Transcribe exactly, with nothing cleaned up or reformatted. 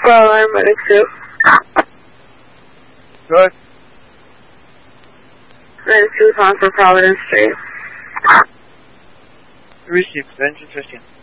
Well, I'm ready to. Good. Ready to on for Providence Street. Received. Engine fifteen.